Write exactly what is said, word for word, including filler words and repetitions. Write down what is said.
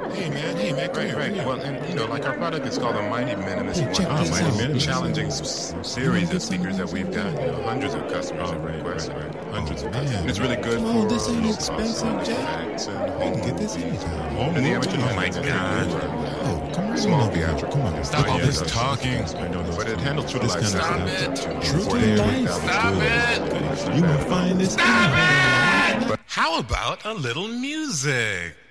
Hey man, hey man, come Right, here, right. come here. Well, and you know, like our product is called the Mighty Minimus. Hey, check one. this It's out. a Mighty challenging Minimus. s- series of speakers that we've got. You know, hundreds of customers Oh, have right, requested. right, right. Hundreds Oh, of man. customers. And it's really good Come for on, this ain't low expensive, cost Jack. effects and You home can get this movies. anytime. Home And the movies. amateur Oh my handles it God. really good. Oh, come on. Small over here. theatrical. Come on. Stop Oh, all yeah, this those- talking. I know those. But it handles True to This Life kind of sound. stuff. True True to to Life. life. Stop Good. it. You will find this. Stop it! How about a little music?